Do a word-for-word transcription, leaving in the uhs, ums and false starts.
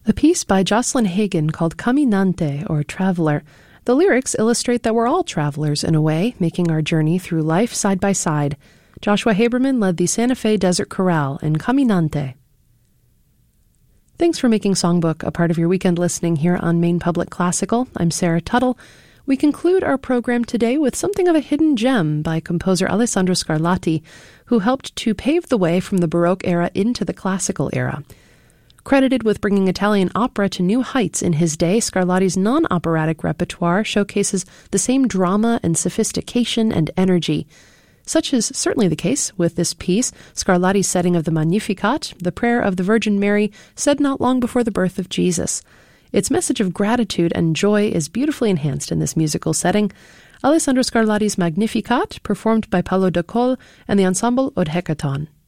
A piece by Jocelyn Hagan called Caminante, or Traveler. The lyrics illustrate that we're all travelers in a way, making our journey through life side by side. Joshua Haberman led the Santa Fe Desert Chorale in Caminante. Thanks for making Songbook a part of your weekend listening here on Maine Public Classical. I'm Sarah Tuttle. We conclude our program today with something of a hidden gem by composer Alessandro Scarlatti, who helped to pave the way from the Baroque era into the classical era. Credited with bringing Italian opera to new heights in his day, Scarlatti's non-operatic repertoire showcases the same drama and sophistication and energy. Such is certainly the case with this piece, Scarlatti's setting of the Magnificat, the prayer of the Virgin Mary said not long before the birth of Jesus. Its message of gratitude and joy is beautifully enhanced in this musical setting. Alessandro Scarlatti's Magnificat, performed by Paolo D'Acol and the ensemble Od Hecaton.